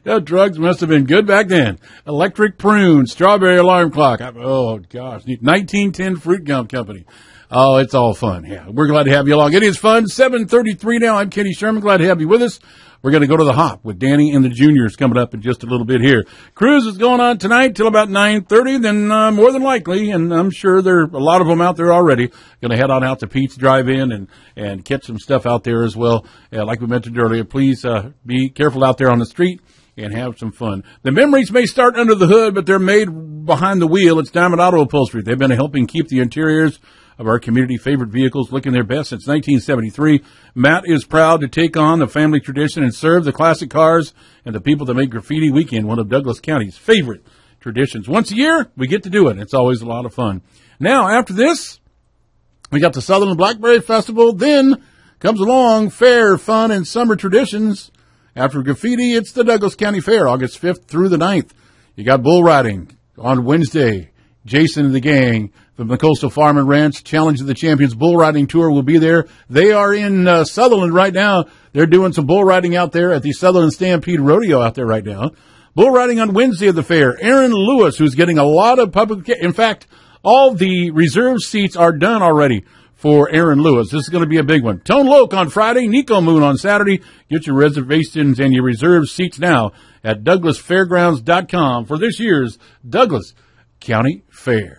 Those drugs must have been good back then. Electric Prune, Strawberry Alarm Clock. Oh, gosh. 1910 Fruit Gum Company. Oh, it's all fun. Yeah, we're glad to have you along. It is fun. 7:33 now. I'm Kenny Sherman. Glad to have you with us. We're going to go to the Hop with Danny and the Juniors coming up in just a little bit here. Cruise is going on tonight till about 9:30. Then more than likely, and I'm sure there are a lot of them out there already, going to head on out to Pete's Drive-In and catch some stuff out there as well. Like we mentioned earlier, please be careful out there on the street and have some fun. The memories may start under the hood, but they're made behind the wheel. It's Diamond Auto Upholstery. They've been helping keep the interiors of our community favorite vehicles looking their best since 1973. Matt is proud to take on the family tradition and serve the classic cars and the people that make Graffiti Weekend one of Douglas County's favorite traditions. Once a year, we get to do it. It's always a lot of fun. Now, after this, we got the Southern Blackberry Festival. Then comes along fair, fun, and summer traditions. After Graffiti, it's the Douglas County Fair, August 5th through the 9th. You got bull riding on Wednesday. Jason and the gang from the Coastal Farm and Ranch Challenge of the Champions Bull Riding Tour will be there. They are in Sutherland right now. They're doing some bull riding out there at the Sutherland Stampede Rodeo out there right now. Bull riding on Wednesday of the fair. Aaron Lewis, who's getting a lot of public. In fact, all the reserve seats are done already for Aaron Lewis. This is going to be a big one. Tone Loc on Friday. Nico Moon on Saturday. Get your reservations and your reserve seats now at DouglasFairgrounds.com for this year's Douglas County Fair.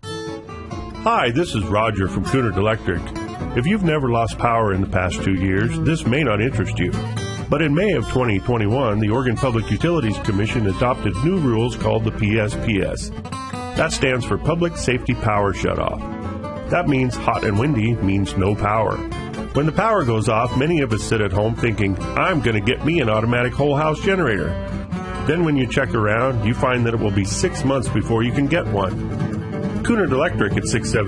Hi, this is Roger from Cunard Electric. If you've never lost power in the past 2 years, this may not interest you. But in May of 2021, the Oregon Public Utilities Commission adopted new rules called the PSPS. That stands for Public Safety Power Shutoff. That means hot and windy means no power. When the power goes off, many of us sit at home thinking, I'm going to get me an automatic whole house generator. Then when you check around, you find that it will be 6 months before you can get one. Cunard Electric at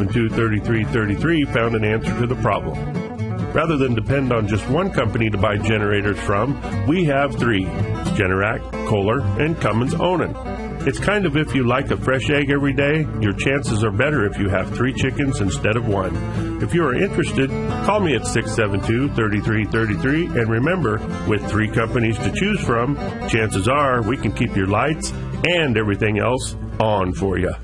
672-3333 found an answer to the problem. Rather than depend on just one company to buy generators from, we have 3, Generac, Kohler, and Cummins Onan. It's kind of if you like a fresh egg every day, your chances are better if you have 3 chickens instead of 1. If you are interested, call me at 672-3333, and remember, with 3 companies to choose from, chances are we can keep your lights and everything else on for you.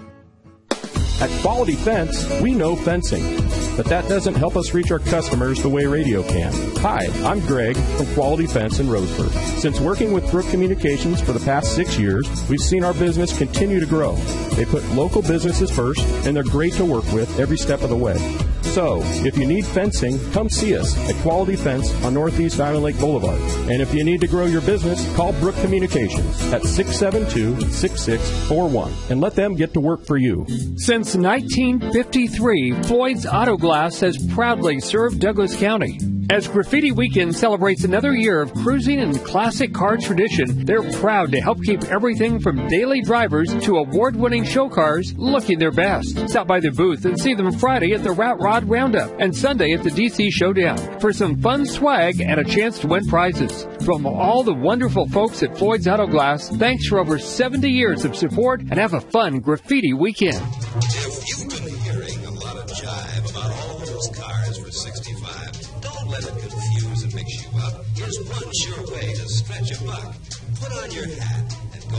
At Quality Fence, we know fencing, but that doesn't help us reach our customers the way radio can. Hi, I'm Greg from Quality Fence in Roseburg. Since working with Brook Communications for the past 6 years, we've seen our business continue to grow. They put local businesses first, and they're great to work with every step of the way. So, if you need fencing, come see us at Quality Fence on Northeast Island Lake Boulevard. And if you need to grow your business, call Brook Communications at 672-6641 and let them get to work for you. Since 1953, Floyd's Auto Glass has proudly served Douglas County. As Graffiti Weekend celebrates another year of cruising and classic car tradition, they're proud to help keep everything from daily drivers to award-winning show cars looking their best. Stop by their booth and see them Friday at the Route Rod Roundup and Sunday at the DC Showdown for some fun swag and a chance to win prizes. From all the wonderful folks at Floyd's Auto Glass, thanks for over 70 years of support and have a fun Graffiti Weekend. If you've been hearing a lot of jive about all those cars for 65, don't let it confuse and mix you up. Here's one sure way to stretch a buck. Put on your hat.